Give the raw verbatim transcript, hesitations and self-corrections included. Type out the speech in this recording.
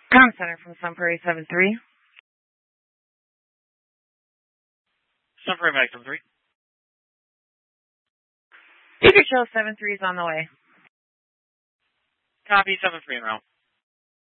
Com Center from Sun Prairie seven three. Sun Prairie Mike seven three. Peter Show seven three is on the way. Copy seven three en route.